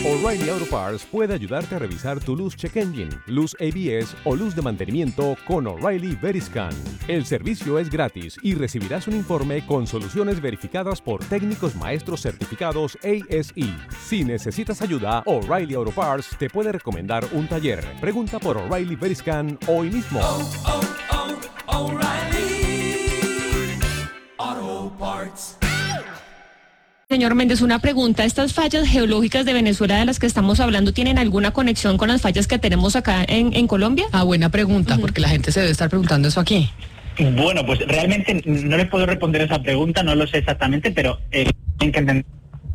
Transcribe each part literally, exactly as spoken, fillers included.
O'Reilly Auto Parts puede ayudarte a revisar tu luz check engine, luz A B S o luz de mantenimiento con O'Reilly Veriscan. El servicio es gratis y recibirás un informe con soluciones verificadas por técnicos maestros certificados A S E. Si necesitas ayuda, O'Reilly Auto Parts te puede recomendar un taller. Pregunta por O'Reilly Veriscan hoy mismo. Oh, oh, oh, O'Reilly Auto Parts. Señor Méndez, una pregunta. ¿Estas fallas geológicas de Venezuela de las que estamos hablando tienen alguna conexión con las fallas que tenemos acá en, en Colombia? Ah, buena pregunta, Uh-huh. porque la gente se debe estar preguntando eso aquí. Bueno, pues realmente no les puedo responder esa pregunta, no lo sé exactamente, pero eh, tienen que entender.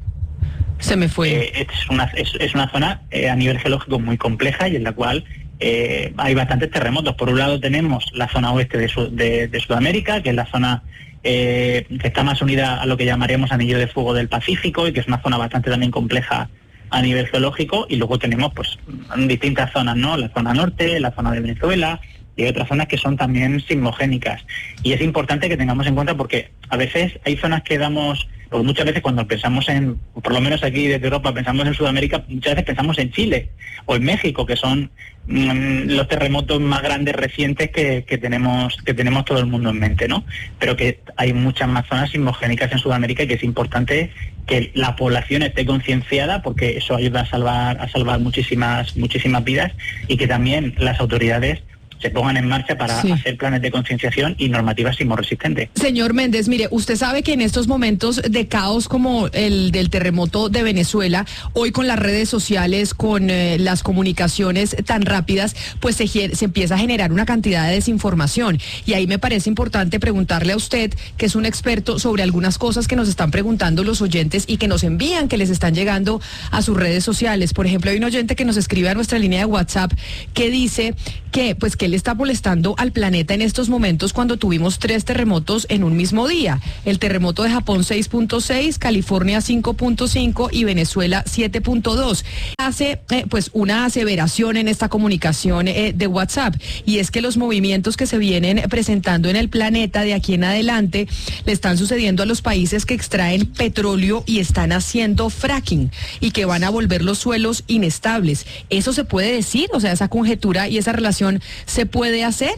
Se me fue. Eh, es, una, es, es una zona eh, a nivel geológico muy compleja y en la cual eh, hay bastantes terremotos. Por un lado tenemos la zona oeste de, Su, de, de Sudamérica, que es la zona eh, que está más unida a lo que llamaríamos anillo de fuego del Pacífico y que es una zona bastante también compleja a nivel geológico. Y luego tenemos pues distintas zonas, ¿no? La zona norte, la zona de Venezuela y hay otras zonas que son también sismogénicas. Y es importante que tengamos en cuenta porque a veces hay zonas que damos... Porque muchas veces cuando pensamos en, por lo menos aquí desde Europa, pensamos en Sudamérica, muchas veces pensamos en Chile o en México, que son mmm, los terremotos más grandes recientes que, que tenemos que tenemos todo el mundo en mente, ¿no? Pero que hay muchas más zonas sismogénicas en Sudamérica y que es importante que la población esté concienciada porque eso ayuda a salvar a salvar muchísimas muchísimas vidas y que también las autoridades se pongan en marcha para sí. hacer planes de concienciación y normativas sismorresistentes. Señor Méndez, mire, usted sabe que en estos momentos de caos como el del terremoto de Venezuela, hoy con las redes sociales, con eh, las comunicaciones tan rápidas, pues se, se empieza a generar una cantidad de desinformación. Y ahí me parece importante preguntarle a usted, que es un experto, sobre algunas cosas que nos están preguntando los oyentes y que nos envían, que les están llegando a sus redes sociales. Por ejemplo, hay un oyente que nos escribe a nuestra línea de WhatsApp que dice que, pues, que él está molestando al planeta en estos momentos cuando tuvimos tres terremotos en un mismo día. El terremoto de Japón seis punto seis, California cinco punto cinco y Venezuela siete punto dos. Hace eh, pues una aseveración en esta comunicación eh, de WhatsApp, y es que los movimientos que se vienen presentando en el planeta de aquí en adelante le están sucediendo a los países que extraen petróleo y están haciendo fracking y que van a volver los suelos inestables. ¿Eso se puede decir? O sea, esa conjetura y esa relación se puede hacer.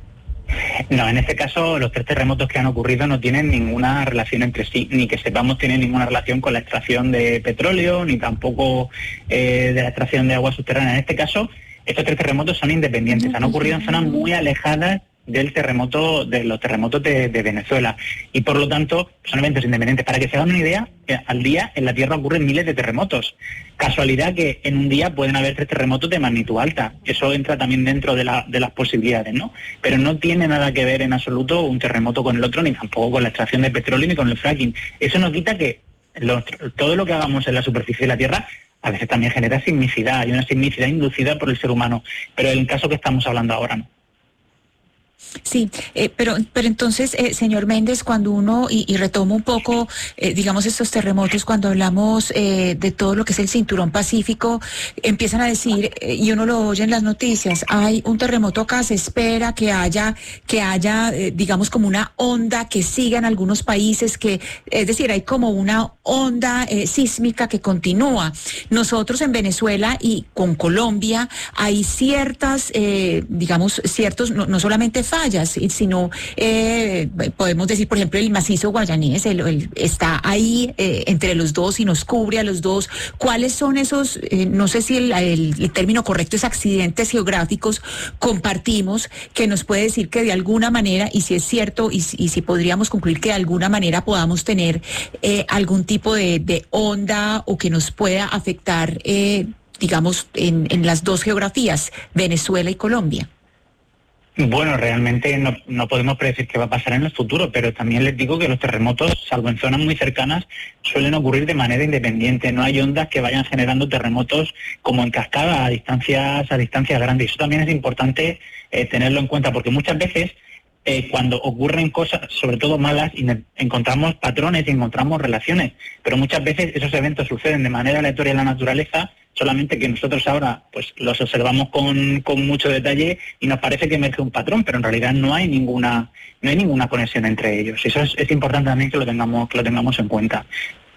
No, en este caso los tres terremotos que han ocurrido no tienen ninguna relación entre sí, ni que sepamos tienen ninguna relación con la extracción de petróleo, ni tampoco eh, de la extracción de agua subterránea. En este caso, estos tres terremotos son independientes, han ocurrido en zonas muy alejadas del terremoto, de los terremotos de, de Venezuela, y por lo tanto son eventos independientes. Para que se hagan una idea, al día en la Tierra ocurren miles de terremotos. Casualidad que en un día pueden haber tres terremotos de magnitud alta. Eso entra también dentro de, la, de las posibilidades, ¿no? Pero no tiene nada que ver en absoluto un terremoto con el otro, ni tampoco con la extracción de petróleo ni con el fracking. Eso no quita que los, todo lo que hagamos en la superficie de la Tierra a veces también genera sismicidad, hay una sismicidad inducida por el ser humano, pero en el caso que estamos hablando ahora no. Sí, eh, pero pero entonces, eh, señor Méndez, cuando uno, y, y retomo un poco, eh, digamos, estos terremotos, cuando hablamos eh, de todo lo que es el cinturón pacífico, empiezan a decir, eh, y uno lo oye en las noticias, hay un terremoto acá, se espera que haya, que haya, eh, digamos, como una onda que siga en algunos países, que, es decir, hay como una onda eh, sísmica que continúa. Nosotros en Venezuela y con Colombia hay ciertas, eh, digamos, ciertos, no, no solamente fallas, sino eh, podemos decir, por ejemplo, el macizo guayanés, el, el, está ahí eh, entre los dos y nos cubre a los dos. ¿Cuáles son esos, eh, no sé si el, el, el término correcto es accidentes geográficos, compartimos, que nos puede decir que de alguna manera, y si es cierto, y, y si podríamos concluir que de alguna manera podamos tener eh, algún tipo de, de onda o que nos pueda afectar, eh, digamos, en, en las dos geografías, Venezuela y Colombia? Bueno, realmente no, no podemos predecir qué va a pasar en el futuro, pero también les digo que los terremotos, salvo en zonas muy cercanas, suelen ocurrir de manera independiente. No hay ondas que vayan generando terremotos como en cascada a distancias a distancias grandes. Y eso también es importante eh, tenerlo en cuenta, porque muchas veces eh, cuando ocurren cosas, sobre todo malas, encontramos patrones y encontramos relaciones, pero muchas veces esos eventos suceden de manera aleatoria en la naturaleza, solamente que nosotros ahora pues los observamos con, con mucho detalle y nos parece que emerge un patrón, pero en realidad no hay ninguna no hay ninguna conexión entre ellos. Eso es, es importante también que lo tengamos que lo tengamos en cuenta.